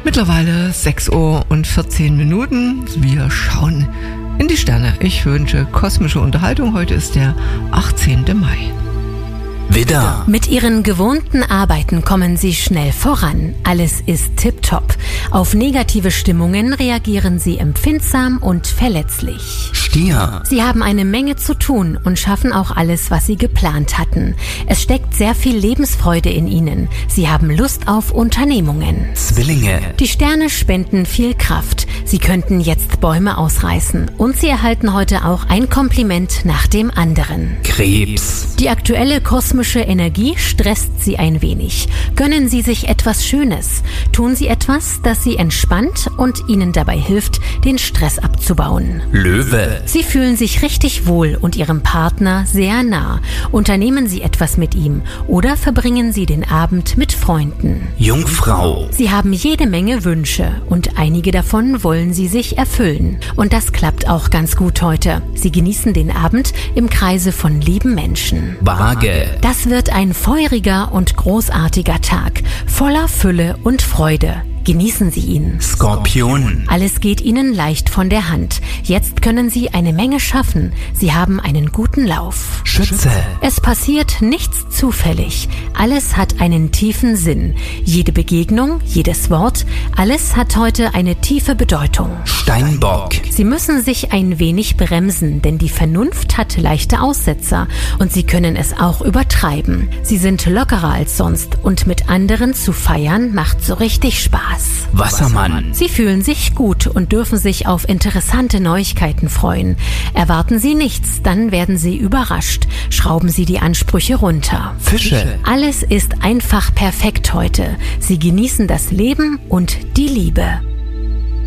Mittlerweile 6:14 Uhr. Wir schauen in die Sterne. Ich wünsche kosmische Unterhaltung. Heute ist der 18. Mai. Widder. Mit ihren gewohnten Arbeiten kommen sie schnell voran. Alles ist tipptopp. Auf negative Stimmungen reagieren sie empfindsam und verletzlich. Stier. Sie haben eine Menge zu tun und schaffen auch alles, was sie geplant hatten. Es steckt sehr viel Lebensfreude in ihnen. Sie haben Lust auf Unternehmungen. Zwillinge. Die Sterne spenden viel Kraft. Sie könnten jetzt Bäume ausreißen. Und sie erhalten heute auch ein Kompliment nach dem anderen. Krebs. Die aktuelle kosmische Energie stresst sie ein wenig. Gönnen Sie sich etwas Schönes. Tun Sie etwas, das Sie entspannt und Ihnen dabei hilft, den Stress abzubauen. Löwe. Sie fühlen sich richtig wohl und Ihrem Partner sehr nah. Unternehmen Sie etwas mit ihm oder verbringen Sie den Abend mit Freunden. Jungfrau. Sie haben jede Menge Wünsche und einige davon wollen Sie sich erfüllen. Und das klappt auch ganz gut heute. Sie genießen den Abend im Kreise von lieben Menschen. Waage. Das wird ein feuriger und großartiger Tag, voller Fülle und Freude. Genießen Sie ihn. Skorpion. Alles geht Ihnen leicht von der Hand. Jetzt können Sie eine Menge schaffen. Sie haben einen guten Lauf. Schütze. Es passiert nichts zufällig. Alles hat einen tiefen Sinn. Jede Begegnung, jedes Wort, alles hat heute eine tiefe Bedeutung. Steinbock. Sie müssen sich ein wenig bremsen, denn die Vernunft hat leichte Aussetzer und Sie können es auch übertreiben. Sie sind lockerer als sonst und mit anderen zu feiern macht so richtig Spaß. Wassermann. Sie fühlen sich gut und dürfen sich auf interessante Neuigkeiten freuen. Erwarten Sie nichts, dann werden Sie überrascht. Schrauben Sie die Ansprüche runter. Fische. Alles ist einfach perfekt heute. Sie genießen das Leben und die Liebe.